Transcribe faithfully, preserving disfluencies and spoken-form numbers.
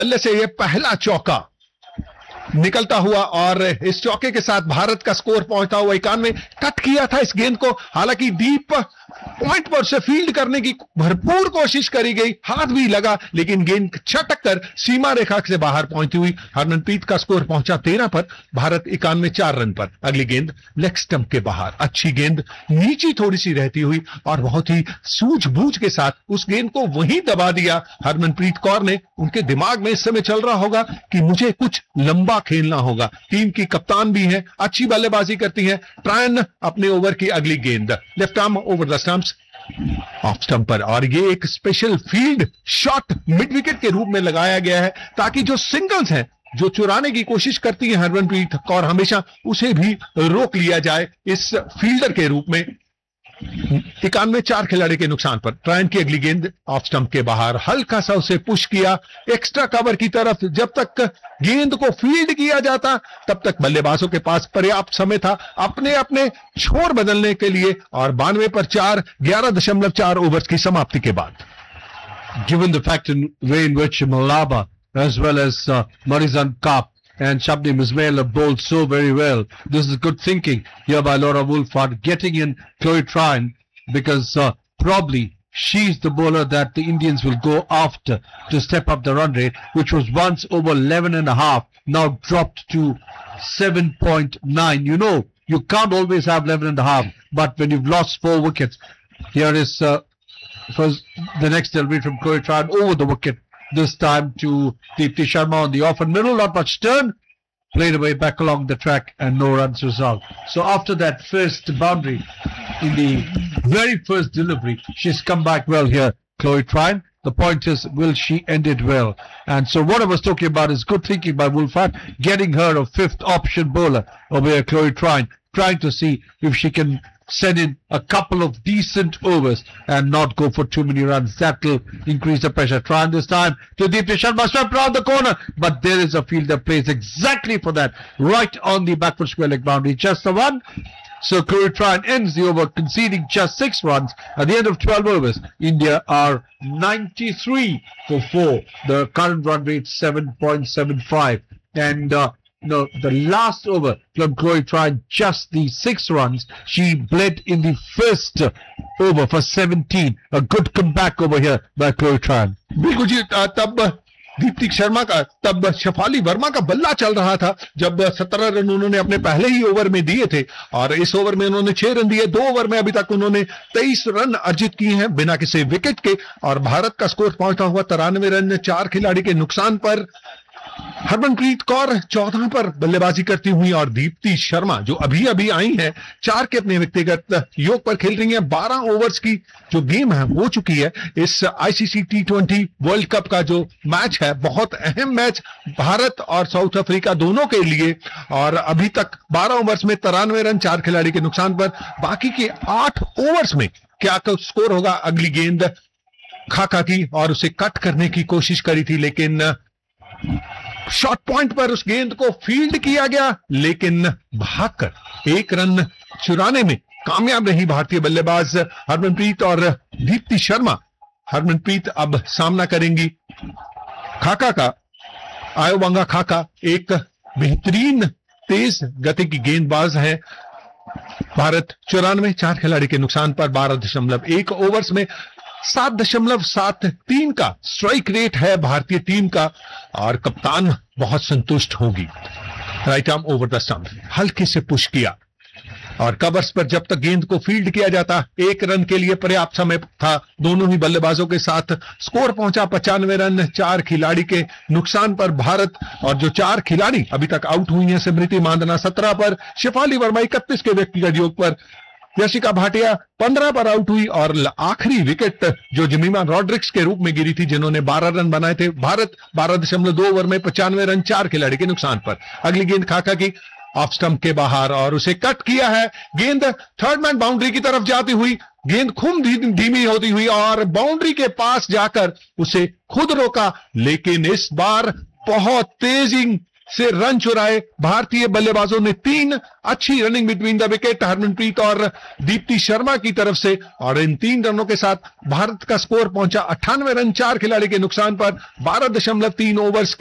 बल्ले से यह पहला चौका निकलता हुआ और इस चौके के साथ भारत का स्कोर पहुंचता हुआ इक्यानवे। कट किया था इस गेंद को, हालांकि डीप पॉइंट पर से फील्ड करने की भरपूर कोशिश करी गई, हाथ भी लगा, लेकिन गेंद छटक कर सीमा रेखा से बाहर पहुंचती हुई हरमनप्रीत का स्कोर पहुंचा तेरह पर, भारत इक्यानवे चार रन पर। अगली गेंद लेग स्टंप के बाहर, अच्छी गेंद नीची थोड़ी सी रहती हुई और बहुत ही सूझबूझ के साथ उस गेंद को वहीं दबा दिया हरमनप्रीत कौर ने। उनके दिमाग में इस समय चल रहा होगा कि मुझे कुछ लंबा खेलना होगा। टीम की कप्तान भी है, अच्छी बल्लेबाजी करती है। ट्रायन अपने ओवर की अगली गेंद left arm over the stumps, off stump पर, और ये एक special field shot mid wicket के रूप में लगाया गया है ताकि जो सिंगल्स हैं, जो चुराने की कोशिश करती है हरमनप्रीत कौर हमेशा, उसे भी रोक लिया जाए इस फील्डर के रूप में। इक्यानवे चार खिलाड़ी के नुकसान पर ट्रायन की अगली गेंद ऑफ स्टंप के बाहर, हल्का सा उसे पुश किया एक्स्ट्रा कवर की तरफ। जब तक गेंद को फील्ड किया जाता तब तक बल्लेबाजों के पास पर्याप्त समय था अपने अपने छोर बदलने के लिए, और बानवे पर चार, ग्यारह दशमलव चार ओवर की समाप्ति के बाद। Given the fact in way in which Malaba as well as uh, Marizan Kaap and Shabnim Ismail have bowled so very well, this is good thinking here by Laura Wolfhard, getting in Chloe Tryon, because uh, probably she's the bowler that the Indians will go after to step up the run rate, which was once over eleven and a half, now dropped to seven point nine. You know, you can't always have eleven and a half, but when you've lost four wickets, here is uh, first, the next delivery from Chloe Tryon over the wicket, this time to Deepti Sharma on the off and middle, not much turn, played away back along the track and no runs result. So after that first boundary in the very first delivery, she's come back well here, Chloe Tryon. The point is, will she end it well? And so what I was talking about is good thinking by Wolfhard, getting her a fifth option bowler over here, Chloe Tryon, trying to see if she can send in a couple of decent overs and not go for too many runs. That will increase the pressure. Tryon this time to Deepti Sharma, swept around the corner, but there is a fielder plays exactly for that, right on the backward square leg boundary, just the one. So Chloe Tryon ends the over, conceding just six runs at the end of twelve overs. India are ninety-three for four. The current run rate seven point seven five, and uh, no, the last over from Chloe Tryon, just the six runs. She bled in the first over for seventeen. A good comeback over here by Chloe Tryon. बिल्कुल जी, तब दीप्ति शर्मा का, तब शफाली वर्मा का बल्ला चल रहा था जब सत्रह रन उन्होंने अपने पहले ही ओवर में दिए थे, और इस ओवर में उन्होंने छह रन दिए। दो ओवर में अभी तक उन्होंने तेईस रन अर्जित किए हैं बिना किसी विकेट के, और भारत का स्कोर पहुंचता हुआ तिरानवे रन चार खिलाड़ी के नुकसान पर। हरमनप्रीत कौर चौदह पर बल्लेबाजी करती हुई और दीप्ति शर्मा जो अभी अभी आई हैं, चार के अपने व्यक्तिगत योग पर खेल रही हैं। बारह ओवर्स की जो गेम है हो चुकी है। इस ICC T twenty world cup का जो मैच है, बहुत अहम मैच भारत और साउथ अफ्रीका दोनों के लिए, और अभी तक बारह ओवर्स में तिरानवे रन चार खिलाड़ी के नुकसान पर। बाकी के आठ ओवर्स में क्या स्कोर होगा? अगली गेंद खाका की, और उसे कट करने की कोशिश करी थी, लेकिन शॉर्ट पॉइंट पर उस गेंद को फील्ड किया गया, लेकिन भागकर एक रन चुराने में कामयाब रही भारतीय बल्लेबाज हरमनप्रीत और दीप्ति शर्मा। हरमनप्रीत अब सामना करेंगी खाका का। आयोबांगा खाका एक बेहतरीन तेज गति की गेंदबाज है। भारत चौरानवे चार खिलाड़ी के नुकसान पर बारह दशमलव एक ओवर्स में सात दशमलव सात तीन का स्ट्राइक रेट है भारतीय टीम का, और कप्तान बहुत संतुष्ट होगी। Right arm over the stump, हल्के से पुश किया, और कवर्स पर जब तक गेंद को फील्ड किया जाता एक रन के लिए पर्याप्त समय था दोनों ही बल्लेबाजों के साथ। स्कोर पहुंचा पचानवे रन चार खिलाड़ी के नुकसान पर भारत, और जो चार खिलाड़ी अभी तक आउट हुई हैं, स्मृति मांदना सत्रह पर, शेफाली वर्मा इकतीस के व्यक्तिगत योग पर, यशिका भाटिया पंद्रह पर आउट हुई, और आखिरी विकेट जो जमीमा रॉड्रिक्स के रूप में गिरी थी जिन्होंने बारह रन बनाए थे। भारत बारह दशमलव दो ओवर में पचानवे रन चार खिलाड़ी के नुकसान पर। अगली गेंद खाका की ऑफ स्टंप के बाहर, और उसे कट किया है। गेंद थर्ड मैन बाउंड्री की तरफ जाती हुई, गेंद खूब धीमी होती हुई और बाउंड्री के पास जाकर उसे खुद रोका, लेकिन इस बार बहुत तेजी से रन चुराए। भारतीय बल्लेबाजों ने तीन अच्छी running between the wicket Harmanpreet और दीप्ति शर्मा की तरफ से, और इन तीन रनों के साथ भारत का स्कोर पहुंचा अट्ठानवे रन, चार खिलाड़ी के नुकसान पर बारह दशमलव तीन ओवर्स